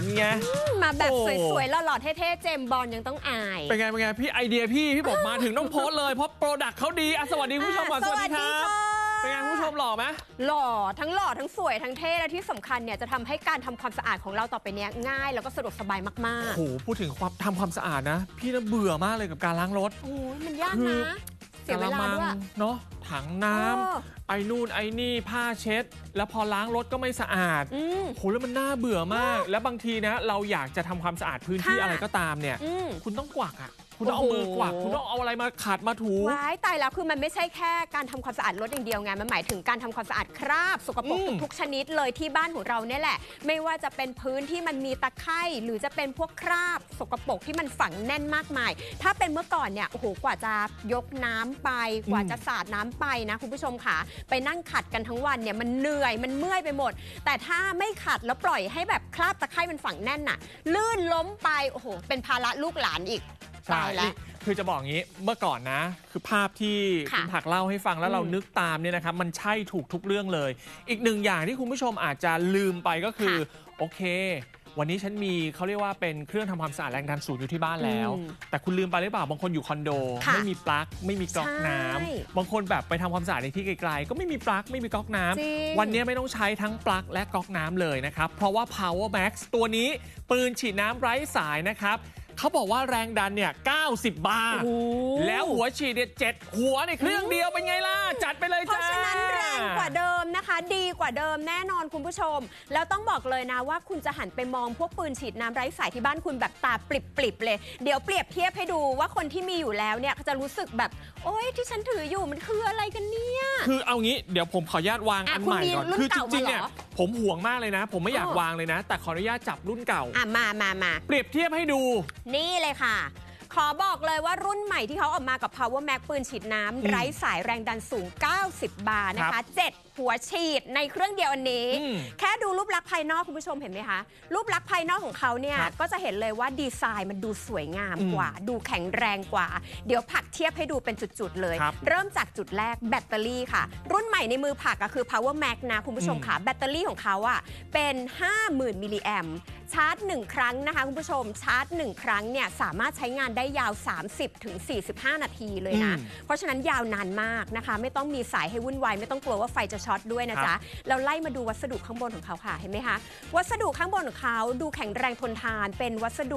ไงมาแบบสวยๆหล่อๆเท่ๆเจมส์บอนด์ยังต้องอายเป็นไงพี่ไอเดียพี่บอกมาถึงต้องโพสเลยเพราะโปรดักต์เขาดีสวัสดีผู้ชมก่อนสวัสดีครับเป็นไงผู้ชมหล่อไหมหล่อทั้งสวยทั้งเท่และที่สำคัญเนี่ยจะทำให้การทำความสะอาดของเราต่อไปเนี้ยง่ายแล้วก็สะดวกสบายมากๆโอ้โหพูดถึงทำความสะอาดนะพี่น่าเบื่อมากเลยกับการล้างรถโอ้ยมันยากนะเสียเวลาด้วยเนาะถังน้ำไอ้นู่นไอ้นี่ผ้าเช็ดแล้วพอล้างรถก็ไม่สะอาดโหแล้วมันน่าเบื่อมากแล้วบางทีนะเราอยากจะทำความสะอาดพื้นที่อะไรก็ตามเนี่ยคุณต้องกวักอ่ะคุณต้องเอามือกวักคุณต้องเอาอะไรมาขัดมาถูว้ายตายแล้วคือมันไม่ใช่แค่การทำความสะอาดรถอย่างเดียวไงมันหมายถึงการทำความสะอาดคราบสกปรกทุกชนิดเลยที่บ้านของเราเนี่ยแหละไม่ว่าจะเป็นพื้นที่มันมีตะไคร่หรือจะเป็นพวกคราบสกปรกที่มันฝังแน่นมากมายถ้าเป็นเมื่อก่อนเนี่ยโอ้โหกว่าจะยกน้ำไปกว่าจะสาดน้ำไปนะคุณผู้ชมค่ะไปนั่งขัดกันทั้งวันเนี่ยมันเหนื่อยมันเมื่อยไปหมดแต่ถ้าไม่ขัดแล้วปล่อยให้แบบคราบตะไคร่มันฝังแน่นน่ะลื่นล้มไปโอ้โหเป็นภาระลูกหลานอีกใช่แล้วคือจะบอกงี้เมื่อก่อนนะคือภาพที่คุณผักเล่าให้ฟังแล้วเรานึกตามเนี่ยนะครับมันใช่ถูกทุกเรื่องเลยอีกหนึ่งอย่างที่คุณผู้ชมอาจจะลืมไปก็คือโอเควันนี้ฉันมีเขาเรียกว่าเป็นเครื่องทำความสะอาดแรงดันสูงอยู่ที่บ้านแล้วแต่คุณลืมไปหรือเปล่าบางคนอยู่คอนโดไม่มีปลั๊กไม่มีก๊อกน้ำบางคนแบบไปทำความสะอาดในที่ไกลๆก็ไม่มีปลั๊กไม่มีก๊อกน้ำวันนี้ไม่ต้องใช้ทั้งปลั๊กและก๊อกน้ำเลยนะครับเพราะว่า Power Max ตัวนี้ปืนฉีดน้ำไร้สายนะครับเขาบอกว่าแรงดันเนี่ย90 บาร์แล้วหัวฉีดเนี่ย7หัวในเครื่องเดียวเป็นไงล่ะจัดไปเลยจ้าเพราะฉะนั้นแรงกว่าเดิมนะคะดีกว่าเดิมแน่นอนคุณผู้ชมแล้วต้องบอกเลยนะว่าคุณจะหันไปมองพวกปืนฉีดน้ำไร้สายที่บ้านคุณแบบตาปริบๆเลยเดี๋ยวเปรียบเทียบให้ดูว่าคนที่มีอยู่แล้วเนี่ยจะรู้สึกแบบโอ๊ยที่ฉันถืออยู่มันคืออะไรกันเนี่ยคือเอางี้เดี๋ยวผมขออนุญาตวางอันใหม่ก่อนคือจริงๆเนี่ยผมห่วงมากเลยนะผมไม่อยากวางเลยนะแต่ขออนุญาตจับรุ่นเก่ามาเปรียบเทียบให้ดูนี่เลยค่ะขอบอกเลยว่ารุ่นใหม่ที่เขาออกมากับ Power Max ปืนฉีดน้ำไร้สายแรงดันสูง90 บาร์นะคะ7หัวฉีดในเครื่องเดียวอันนี้แค่ดูรูปลักษณ์ภายนอกคุณผู้ชมเห็นไหมคะรูปลักษณ์ภายนอกของเขาเนี่ยก็จะเห็นเลยว่าดีไซน์มันดูสวยงามกว่าดูแข็งแรงกว่าเดี๋ยวผักเทียบให้ดูเป็นจุดๆเลยเริ่มจากจุดแรกแบตเตอรี่ค่ะรุ่นใหม่ในมือผักก็คือ Power Max นะคุณผู้ชมค่ะแบตเตอรี่ของเขาอ่ะเป็น 50,000 มิลลิแอมป์ชาร์จ1ครั้งนะคะคุณผู้ชมชาร์จ1ครั้งเนี่ยสามารถใช้งานได้ยาว 30-45 นาทีเลยนะเพราะฉะนั้นยาวนานมากนะคะไม่ต้องมีสายให้วุ่นวายไม่ต้องกลัวว่าไฟจะช็อตด้วยนะจ๊ะเราไล่มาดูวัสดุข้างบนของเขาค่ะเห็นไหมคะวัสดุข้างบนของเขาดูแข็งแรงทนทานเป็นวัสดุ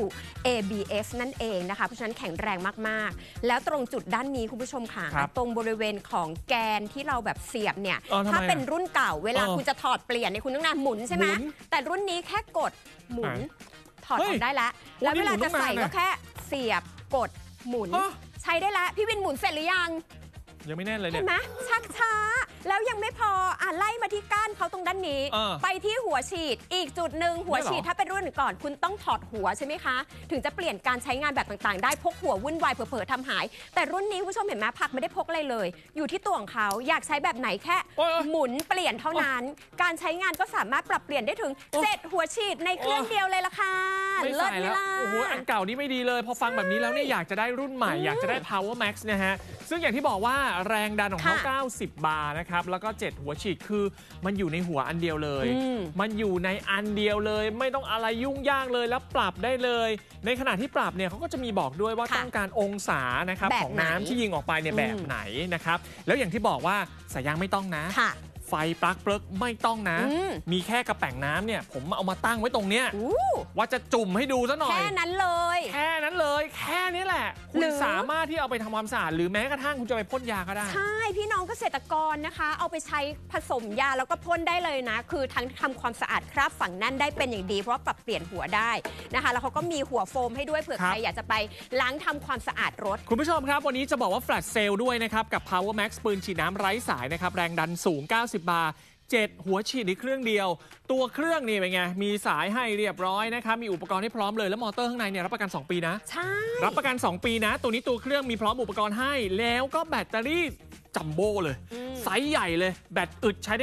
ABS นั่นเองนะคะเพราะฉะนั้นแข็งแรงมากๆแล้วตรงจุดด้านนี้คุณผู้ชมค่ะตรงบริเวณของแกนที่เราแบบเสียบเนี่ยถ้าเป็นรุ่นเก่าเวลาคุณจะถอดเปลี่ยนเนี่ยคุณต้องหมุนใช่ไหมแต่รุ่นนี้แค่กดหมุนถอดออกได้แล้วแล้วเวลาจะใส่ก็แค่เสียบกดหมุนใช้ได้แล้วพี่วินหมุนเสร็จหรือยังไม่แน่เลยเนี่ยเห็นไหมชักช้าแล้วยังไม่พอไล่มาที่ก้านเขาตรงด้านนี้ไปที่หัวฉีดอีกจุดหนึ่งหัวฉีดถ้าเป็นรุ่นก่อนคุณต้องถอดหัวใช่ไหมคะถึงจะเปลี่ยนการใช้งานแบบต่างๆได้พกหัววุ่นวายเผลอๆทำหายแต่รุ่นนี้ผู้ชมเห็นไหมผักไม่ได้พกอะไรเลยอยู่ที่ตัวของเขาอยากใช้แบบไหนแค่หมุนเปลี่ยนเท่านั้นการใช้งานก็สามารถปรับเปลี่ยนได้ถึง7หัวฉีดในเครื่องเดียวเลยล่ะค่ะเลิศไหมล่ะโอ้โหอันเก่านี่ไม่ดีเลยพอฟังแบบนี้แล้วเนี่ยอยากจะได้รุ่นใหม่อยากจะได้ Power Max นะฮะซึ่งอย่างที่บอกว่าแรงดันของเขา90 บาร์นะครับแล้วก็7หัวฉีดคือมันอยู่ในหัวอันเดียวเลยมันอยู่ในอันเดียวเลยไม่ต้องอะไรยุ่งยากเลยแล้วปรับได้เลยในขณะที่ปรับเนี่ยเขาก็จะมีบอกด้วยว่าต้องการองศานะครับของน้ำที่ยิงออกไปเนี่ยแบบไหนนะครับแล้วอย่างที่บอกว่าสายยางไม่ต้องนะไฟปลั๊กเปิร์กไม่ต้องนะมีแค่กระแป๋งน้ำเนี่ยผมเอามาตั้งไว้ตรงเนี้ยว่าจะจุ่มให้ดูซะหน่อยแค่นั้นเลยแค่นี้แหละคุณสามารถที่เอาไปทำความสะอาดหรือแม้กระทั่งคุณจะไปพ่นยาก็ได้ใช่พี่น้องเกษตรกรนะคะเอาไปใช้ผสมยาแล้วก็พ่นได้เลยนะคือทั้งทำความสะอาดคราบฝังแน่นได้เป็นอย่างดีเพราะปรับเปลี่ยนหัวได้นะคะแล้วเขาก็มีหัวโฟมให้ด้วยเผื่อใครอยากจะไปล้างทำความสะอาดรถคุณผู้ชมครับวันนี้จะบอกว่าแฟลชเซลล์ด้วยนะครับกับ Power Max ปืนฉีดน้ำไร้สายนะครับแรงดันสูง90 บาร์7หัวฉีดในเครื่องเดียวตัวเครื่องนี่เป็นไงมีสายให้เรียบร้อยนะครับมีอุปกรณ์ให้พร้อมเลยแล้วมอเตอร์ข้างในเนี่ยรับประกัน2 ปีนะใช่รับประกัน2 ปีนะตัวนี้ตัวเครื่องมีพร้อมอุปกรณ์ให้แล้วก็แบตเตอรี่จัมโบ้เลยไซส์ใหญ่เลยแบตอึดใช้